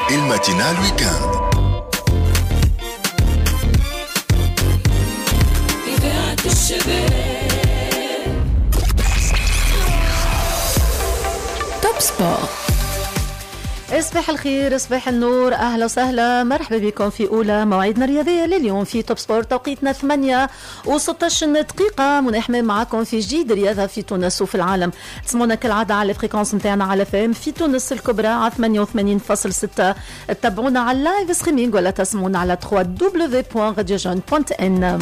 الماتينال ويكاند. إذاعة الشباب توب سبور. اصبح الخير، اصبح النور، اهلا وسهلا، مرحبا بكم في اولى مواعيدنا الرياضيه لليوم في توب سبورت. توقيتنا 8:16 دقيقه، منحمل معكم في جديد رياضه في تونس وفي العالم. تسمونا كالعاده على الفريكونس نتاعنا على فام في تونس الكبرى على 88.6. تتابعونا على اللايف ستريمينغ ولا تسمونا على www.radiojeune.n.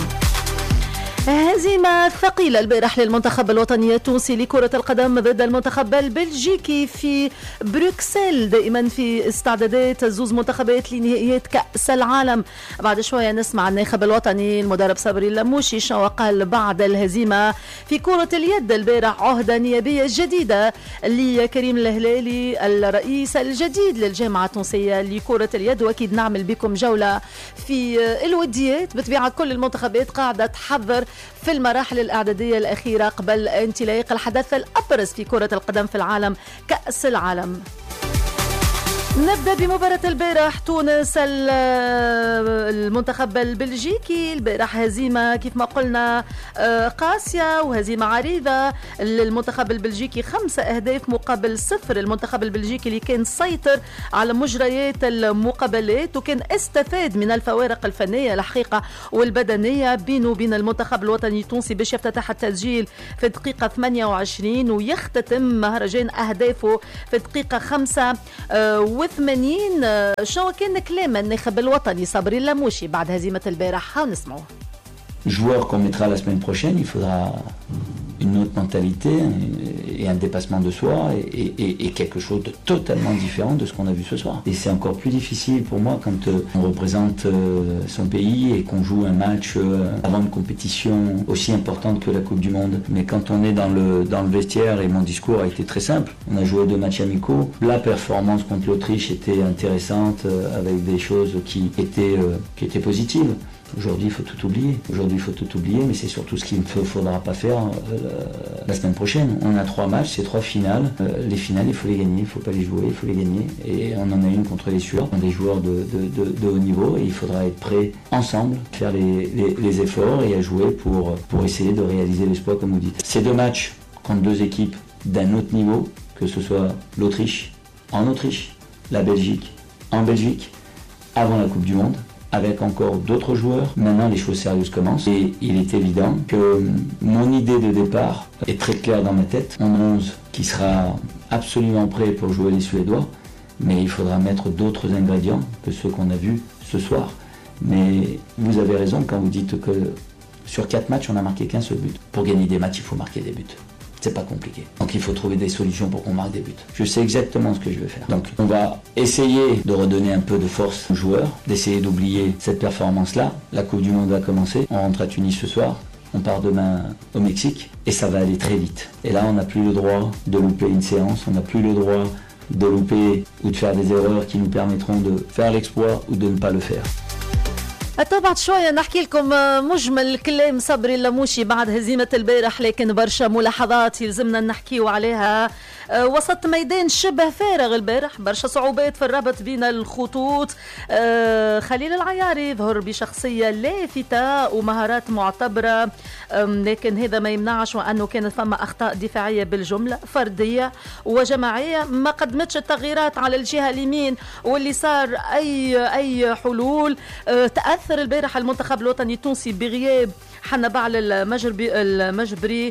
هزيمة ثقيلة البارح للمنتخب الوطني التونسي لكرة القدم ضد المنتخب البلجيكي في بروكسل، دائما في استعدادات زوز منتخبات لنهائيات كأس العالم. بعد شوية نسمع الناخب الوطني المدرب صبري اللموشي شو قال بعد الهزيمة. في كرة اليد البارح عهدة نيابية جديدة لكريم الهلالي الرئيس الجديد للجامعة التونسية لكرة اليد، وأكيد نعمل بكم جولة في الوديات. بطبيعة كل المنتخبات قاعدة تحضر في المراحل الإعدادية الأخيرة قبل انطلاق الحدث الأبرز في كرة القدم في العالم، كأس العالم. نبدأ بمباراة البارح، تونس المنتخب البلجيكي. البارح هزيمة كيف ما قلنا قاسية وهزيمة عريضة للمنتخب البلجيكي، 5 أهداف مقابل 0. المنتخب البلجيكي اللي كان سيطر على مجريات المقابلات وكان استفاد من الفوارق الفنية الحقيقة والبدنية بينه وبين المنتخب الوطني التونسي باش يفتتح التسجيل في دقيقة 28 ويختتم مهرجان أهدافه في دقيقة 85. شنو كان كلام الناخب الوطني صبري اللموشي بعد هزيمة البارح؟ هنسمعوه. Joueur qu'on mettra la semaine prochaine, il faudra une autre mentalité et un dépassement de soi et quelque chose de totalement différent de ce qu'on a vu ce soir. Et c'est encore plus difficile pour moi quand on représente son pays et qu'on joue un match avant une compétition aussi importante que la Coupe du Monde. Mais quand on est dans le vestiaire, et mon discours a été très simple, on a joué 2 matchs amicaux. La performance contre l'Autriche était intéressante avec des choses qui étaient positives. Aujourd'hui, il faut tout oublier. Aujourd'hui, il faut tout oublier, mais c'est surtout ce qu'il ne faudra pas faire la semaine prochaine. On a 3 matchs, c'est 3 finales. Les finales, il faut les gagner, il ne faut pas les jouer, il faut les gagner. Et on en a une contre les Suédois, des joueurs de haut niveau, et il faudra être prêts ensemble, faire les efforts et à jouer pour essayer de réaliser l'exploit, comme vous dites. Ces 2 matchs contre 2 équipes d'un autre niveau, que ce soit l'Autriche en Autriche, la Belgique en Belgique, avant la Coupe du Monde, avec encore d'autres joueurs. Maintenant, les choses sérieuses commencent et il est évident que mon idée de départ est très claire dans ma tête. On a 11 qui sera absolument prêt pour jouer les Suédois, mais il faudra mettre d'autres ingrédients que ceux qu'on a vus ce soir. Mais vous avez raison quand vous dites que sur 4 matchs, on n'a marqué qu'un seul but. Pour gagner des matchs, il faut marquer des buts. C'est pas compliqué. Donc il faut trouver des solutions pour qu'on marque des buts. Je sais exactement ce que je vais faire. Donc on va essayer de redonner un peu de force aux joueurs, d'essayer d'oublier cette performance-là. La Coupe du Monde va commencer. On rentre à Tunis ce soir. On part demain au Mexique et ça va aller très vite. Et là, on n'a plus le droit de louper une séance. On n'a plus le droit de louper ou de faire des erreurs qui nous permettront de faire l'exploit ou de ne pas le faire. بعد شوية نحكي لكم مجمل كلام صبري اللموشي بعد هزيمة البارح، لكن برشا ملاحظات يلزمنا نحكيو عليها. وسط ميدان شبه فارغ البارح، برشا صعوبات في الربط بين الخطوط. خليل العياري ظهر بشخصية لافتة ومهارات معتبرة، لكن هذا ما يمنعش وأنه كانت ثم أخطاء دفاعية بالجملة فردية وجماعية ما قدمتش التغييرات على الجهة اليمين واللي صار أي حلول. تأثر البارح المنتخب الوطني التونسي بغياب حنا بعل المجبري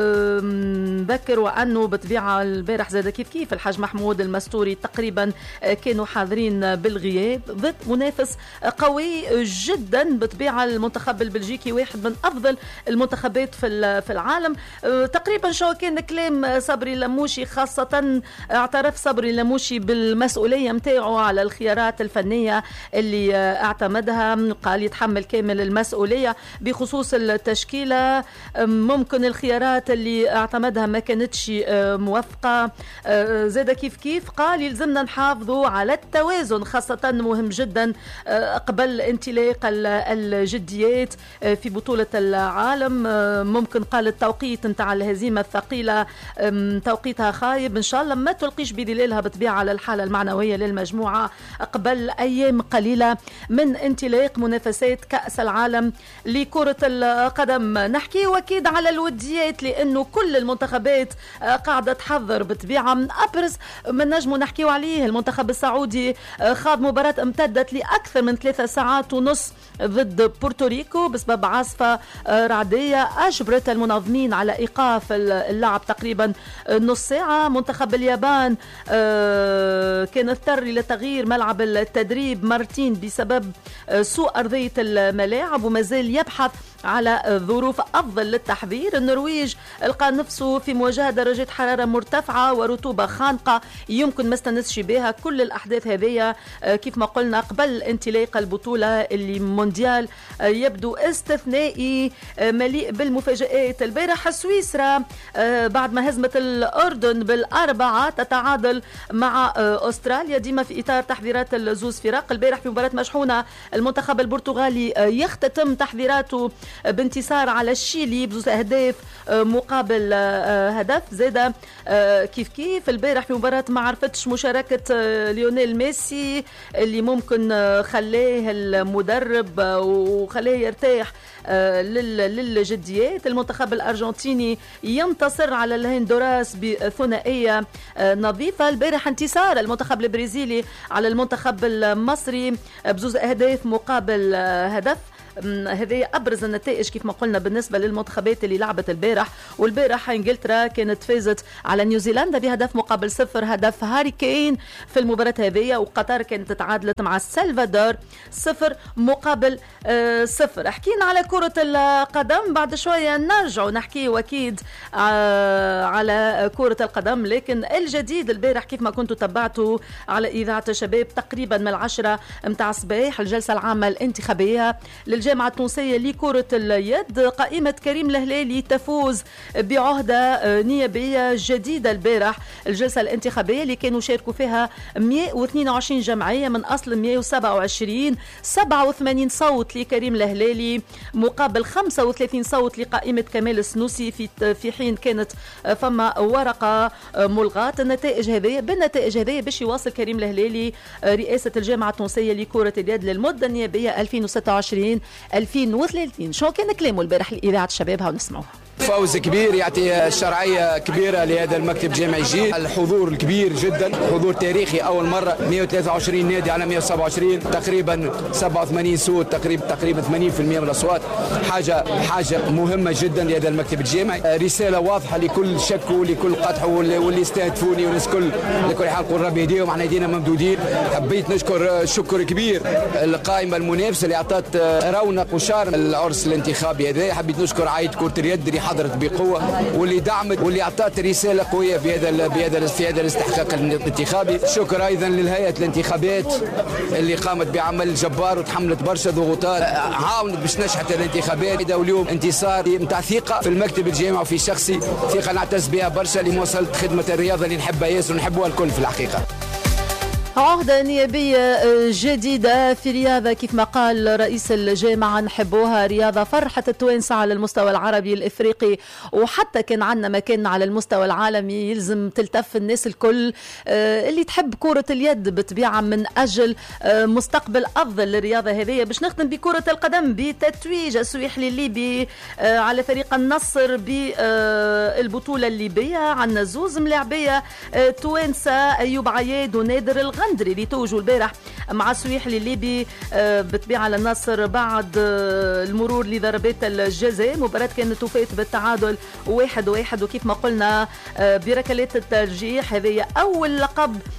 بكر، وأنه بطبيعة البارح زاد كيف الحاج محمود المستوري تقريبا كانوا حاضرين بالغياب ضد منافس قوي جدا. بطبيعة المنتخب البلجيكي واحد من أفضل المنتخبات في العالم تقريبا. شو كان كلام صبري اللموشي، خاصة اعترف صبري اللموشي بالمسؤولية متاعه على الخيارات الفنية اللي اعتمدها، قال يتحمل كامل المسؤولية بخصوص التشكيلة. ممكن الخيارات اللي اعتمدها ما كانتش موفقة الفرقة. زاد كيف قال يلزمنا نحافظوا على التوازن، خاصة مهم جدا قبل انطلاق الجديات في بطولة العالم. ممكن قال التوقيت نتاع الهزيمة الثقيلة توقيتها خايب، إن شاء الله ما تلقيش بدلالها بطبيعة على الحالة المعنوية للمجموعة قبل أيام قليلة من انطلاق منافسات كأس العالم لكرة القدم. نحكي وكيد على الوديات لأنه كل المنتخبات قاعدة تحضر بطبيعة. من أبرز من نجمو نحكيو عليه المنتخب السعودي خاض مباراة امتدت لأكثر من 3 ساعات ونص ضد بورتوريكو بسبب عاصفة رعدية أجبرت المنظمين على إيقاف اللعب تقريبا نص ساعة. منتخب اليابان كان اضطر إلى تغيير ملعب التدريب مرتين بسبب سوء أرضية الملاعب وما زال يبحث على ظروف أفضل للتحضير. النرويج لقى نفسه في مواجهة درجة حرارة مرتفعة ورطوبة خانقة يمكن ما استنسش بها. كل الأحداث هذه كيف ما قلنا قبل انطلاق البطولة اللي مونديال يبدو استثنائي مليء بالمفاجآت. البارح سويسرا بعد ما هزمت الأردن بال4 تتعادل مع أستراليا ديما في إطار تحضيرات الزوز فرق. البارح في مباراة مشحونة المنتخب البرتغالي يختتم تحضيراته بانتصار على الشيلي ب2 أهداف مقابل هدف. زاد كيف البارح في مباراة ما عرفتش مشاركة ليونيل ميسي اللي ممكن خلاه المدرب وخلاه يرتاح للجديات. المنتخب الأرجنتيني ينتصر على الهندوراس بثنائية نظيفة. البارح انتصار المنتخب البرازيلي على المنتخب المصري ب2 أهداف مقابل هدف. هذه أبرز النتائج كيف ما قلنا بالنسبة للمنتخبات اللي لعبت البارح. والبارح إنجلترا كانت فازت على نيوزيلندا بهدف مقابل 0، هدف هاري كين في المباراة هذه. وقطر كانت تعادلت مع السلفادور 0 مقابل 0. حكينا على كرة القدم، بعد شوية نرجع نحكي وكيد على كرة القدم. لكن الجديد البارح كيف ما كنتوا تبعتوا على إذاعة الشباب تقريبا من 10 متاع الصباح الجلسة العامة الانتخابية للجامعة التونسية لكرة اليد. قائمة كريم الهلالي تفوز بعهدة نيابية جديدة البارح. الجلسة الانتخابية اللي كانوا شاركوا فيها 122 جمعية من أصل 127، 87 صوت لكريم الهلالي مقابل 35 صوت لقائمة كمال السنوسي في حين كانت فما ورقة ملغاة. بالنتائج هذه باش يواصل كريم الهلالي رئاسة الجامعة التونسية لكرة اليد للمدة النيابية 2026-2030. شو كان كلامه البارح لإذاعة الشباب؟ هاو نسمعوها. فوز كبير يعطي شرعية كبيرة لهذا المكتب الجامعي الجديد. الحضور الكبير جدا، حضور تاريخي أول مرة 123 نادي على 127 تقريبا 87 صوت تقريبا 80% من الأصوات. حاجة مهمة جدا لهذا المكتب الجامعي. رسالة واضحة لكل شك ولكل قدح واللي استهدفوني والناس لكل حال نقول ربي يهديهم، احنا يدينا ممدودين. حبيت نشكر شكر كبير القائمة المنافسة اللي أعطت رونق وشارم العرس الانتخابي هذا. حبيت نشكر عائلة كرة اليد اللي حضرت بقوة واللي دعمت واللي أعطت رسالة قوية في هذا الاستحقاق الانتخابي. شكر أيضا للهيئة الانتخابات اللي قامت بعمل جبار وتحملت برشا ضغوطات، عاونت باش نجحت الانتخابات. واليوم انتصار متاع ثقة في المكتب الجامعي وفي شخصي، ثقة نعتز بها برشا لمواصلة خدمة الرياضة اللي نحبها ياسر ونحبوها الكل في الحقيقة. عهدة نيابية جديدة في رياضة كيف ما قال رئيس الجامعة نحبوها رياضة فرحة التوانسة على المستوى العربي الإفريقي وحتى كان عندنا مكان على المستوى العالمي. يلزم تلتف الناس الكل اللي تحب كرة اليد بطبيعة من أجل مستقبل أفضل للرياضة هذه. باش نختم بكرة القدم بتتويج السويحلي الليبي على فريق النصر بالبطولة الليبية. عندنا زوز ملاعبية توانسة أيوب عياد ونادر الغندري اللي توجوا البارح مع السويحلي الليبي بطبيعة على النصر بعد المرور لضربات الجزاء. مباراة كانت توفيت بالتعادل 1-1 وكيف ما قلنا بركلات الترجيح. هذه أول لقب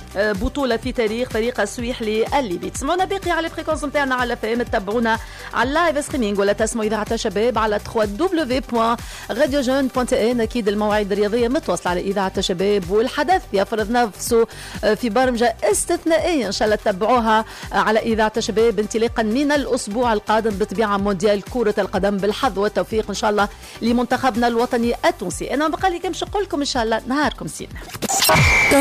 بطولة في تاريخ فريق السويحلي الليبي. تسمعونا باقي على الفريكونس نتاعنا على فام، تتابعونا على اللايف ستريمينغ ولا تسمعوا إذاعة شباب على www.radiojeune.tn. أكيد المواعيد الرياضية متواصلة على إذاعة شباب، والحدث يفرض نفسه في برمجة استثنائية إن شاء الله تتابعوها على إذاعة شباب انطلاقا من الأسبوع القادم بطبيعة مونديال كرة القدم. بالحظ والتوفيق إن شاء الله لمنتخبنا الوطني التونسي. أنا بقى لي كمش نقول لكم إن شاء الله نهاركم سين.